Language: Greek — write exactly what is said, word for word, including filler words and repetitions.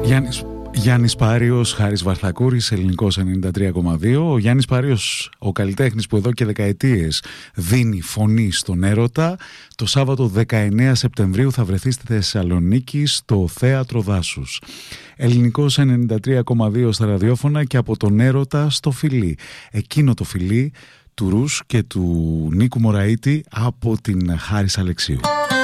Γιάννης, Γιάννης Πάριος, Χάρης Βαρθακούρης, Ελληνικός ενενήντα τρία κόμμα δύο. Ο Γιάννης Πάριος, ο καλλιτέχνης που εδώ και δεκαετίες δίνει φωνή στον έρωτα, το Σάββατο δεκαεννέα Σεπτεμβρίου θα βρεθεί στη Θεσσαλονίκη στο Θέατρο Δάσους. Ελληνικός ενενήντα τρία κόμμα δύο στα ραδιόφωνα και από τον έρωτα στο φιλί. Εκείνο το φιλί του Ρους και του Νίκου Μωραΐτη από την Χάρης Αλεξίου.